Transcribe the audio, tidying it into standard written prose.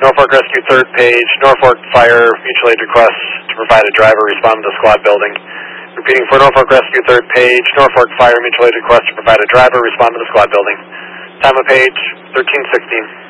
Norfolk Rescue 3rd page, Norfolk Fire mutual aid requests to provide a driver respond to the squad building. Repeating for Norfolk Rescue 3rd page, Norfolk Fire mutual aid request to provide a driver respond to the squad building. Time of page 1316.